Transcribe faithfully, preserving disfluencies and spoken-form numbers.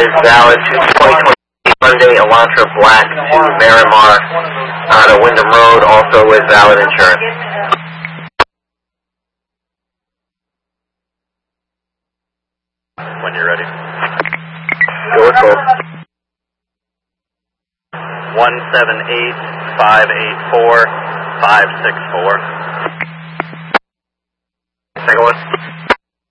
is valid to twenty twenty Hyundai Elantra Black to Miramar out of Wyndham Road, also with valid insurance. When you're ready. Go with both. one seven eight, five eight four, five six four. Second one.